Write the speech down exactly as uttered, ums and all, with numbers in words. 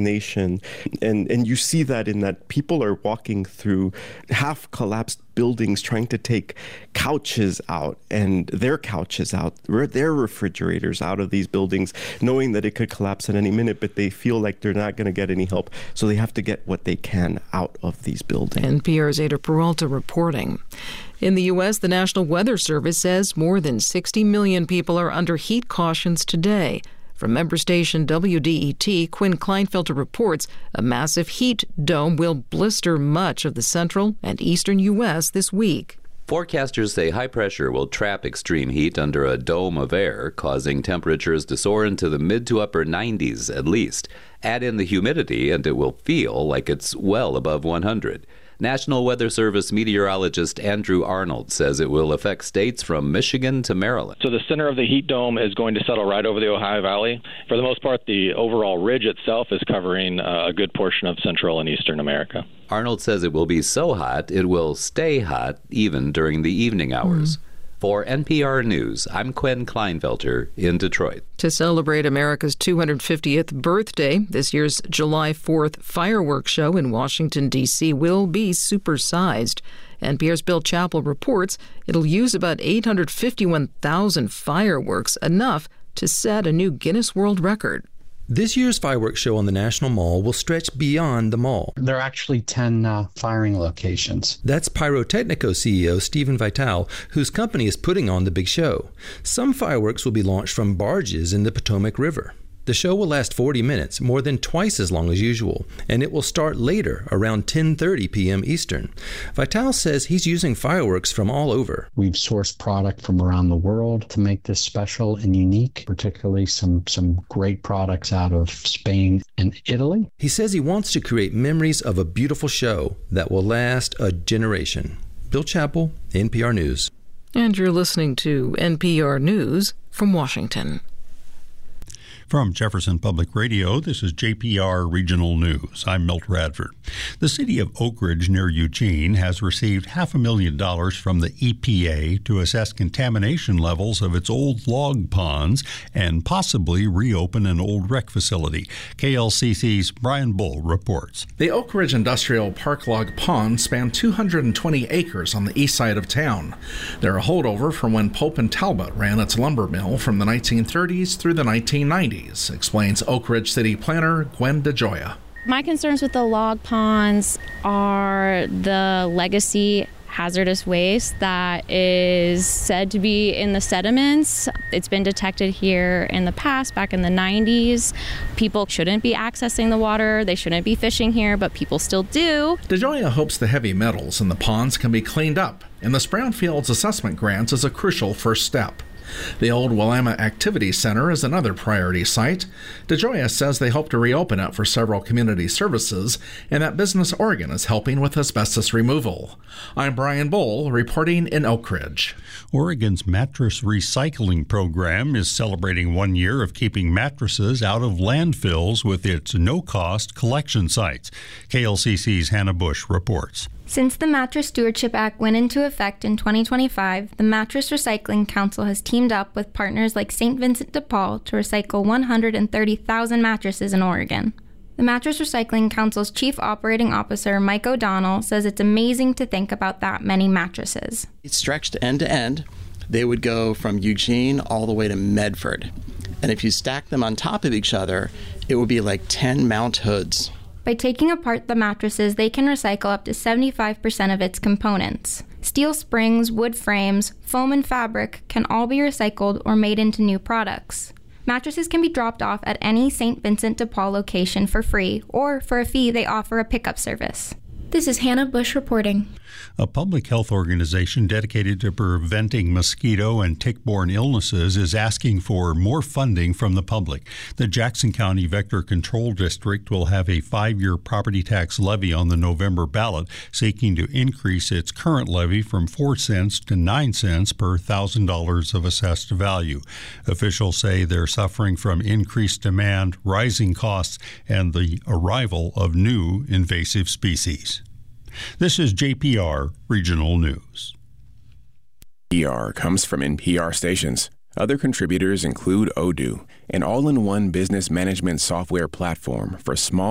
indignation. And, and you see that in that people are walking through half-collapsed buildings trying to take couches out and their couches out, their refrigerators out of these buildings, knowing that it could collapse at any minute, but they feel like they're not going to get any help. So they have to get what they can out of these buildings. N P R's Ada Peralta reporting. In the U S, the National Weather Service says more than sixty million people are under heat cautions today. From member station W D E T, Quinn Kleinfelter reports a massive heat dome will blister much of the central and eastern U S this week. Forecasters say high pressure will trap extreme heat under a dome of air, causing temperatures to soar into the mid to upper nineties at least. Add in the humidity and it will feel like it's well above one hundred. National Weather Service meteorologist Andrew Arnold says it will affect states from Michigan to Maryland. So the center of the heat dome is going to settle right over the Ohio Valley. For the most part, the overall ridge itself is covering uh, a good portion of central and eastern America. Arnold says it will be so hot, it will stay hot even during the evening hours. Mm. For N P R News, I'm Quinn Kleinfelter in Detroit. To celebrate America's two hundred fiftieth birthday, this year's July fourth fireworks show in Washington, D C will be supersized. N P R's Bill Chappell reports it'll use about eight hundred fifty-one thousand fireworks, enough to set a new Guinness World Record. This year's fireworks show on the National Mall will stretch beyond the mall. There are actually ten uh, firing locations. That's Pyrotechnico C E O Stephen Vital, whose company is putting on the big show. Some fireworks will be launched from barges in the Potomac River. The show will last forty minutes, more than twice as long as usual, and it will start later, around ten thirty p.m. Eastern. Vital says he's using fireworks from all over. We've sourced product from around the world to make this special and unique, particularly some, some great products out of Spain and Italy. He says he wants to create memories of a beautiful show that will last a generation. Bill Chappell, N P R News. And you're listening to N P R News from Washington. From Jefferson Public Radio, this is J P R Regional News. I'm Milt Radford. The city of Oak Ridge near Eugene has received half a million dollars from the E P A to assess contamination levels of its old log ponds and possibly reopen an old rec facility. K L C C's Brian Bull reports. The Oak Ridge Industrial Park log ponds span two hundred twenty acres on the east side of town. They're a holdover from when Pope and Talbot ran its lumber mill from the nineteen thirties through the nineteen nineties. Explains Oak Ridge City Planner Gwen DeJoya. My concerns with the log ponds are the legacy hazardous waste that is said to be in the sediments. It's been detected here in the past, back in the nineties. People shouldn't be accessing the water. They shouldn't be fishing here, but people still do. DeJoya hopes the heavy metals in the ponds can be cleaned up, and this Brownfields assessment grant is a crucial first step. The old Willamette Activity Center is another priority site. DeJoya says they hope to reopen it for several community services, and that Business Oregon is helping with asbestos removal. I'm Brian Bull, reporting in Oak Ridge. Oregon's mattress recycling program is celebrating one year of keeping mattresses out of landfills with its no-cost collection sites. K L C C's Hannah Bush reports. Since the Mattress Stewardship Act went into effect in twenty twenty-five, the Mattress Recycling Council has teamed up with partners like Saint Vincent de Paul to recycle one hundred thirty thousand mattresses in Oregon. The Mattress Recycling Council's Chief Operating Officer, Mike O'Donnell, says it's amazing to think about that many mattresses. It stretched end to end. They would go from Eugene all the way to Medford. And if you stack them on top of each other, it would be like ten Mount Hoods. By taking apart the mattresses, they can recycle up to seventy-five percent of its components. Steel springs, wood frames, foam, and fabric can all be recycled or made into new products. Mattresses can be dropped off at any Saint Vincent de Paul location for free, or for a fee they offer a pickup service. This is Hannah Bush reporting. A public health organization dedicated to preventing mosquito and tick-borne illnesses is asking for more funding from the public. The Jackson County Vector Control District will have a five-year property tax levy on the November ballot, seeking to increase its current levy from four cents to nine cents per one thousand dollars of assessed value. Officials say they're suffering from increased demand, rising costs, and the arrival of new invasive species. This is J P R Regional News. N P R comes from N P R stations. Other contributors include Odoo, an all-in-one business management software platform for small